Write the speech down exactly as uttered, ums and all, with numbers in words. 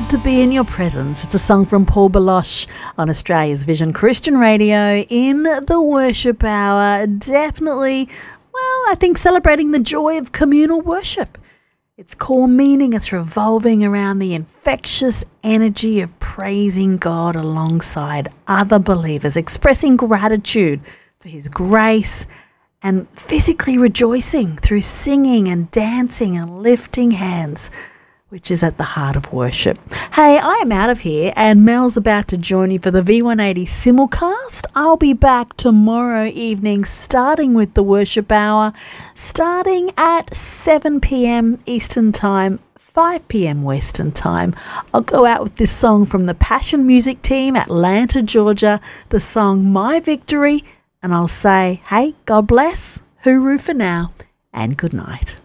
love to be in your presence. It's a song from Paul Baloche on Australia's Vision Christian Radio in the Worship Hour. Definitely, well, I think celebrating the joy of communal worship. Its core meaning is revolving around the infectious energy of praising God alongside other believers, expressing gratitude for His grace and physically rejoicing through singing and dancing and lifting hands, which is at the heart of worship. Hey, I am out of here and Mel's about to join you for the V one eighty simulcast. I'll be back tomorrow evening starting with the Worship Hour, starting at seven p.m. Eastern Time, five p.m. Western Time. I'll go out with this song from the Passion Music Team, Atlanta, Georgia, the song My Victory, and I'll say, hey, God bless, hooroo for now, and good night.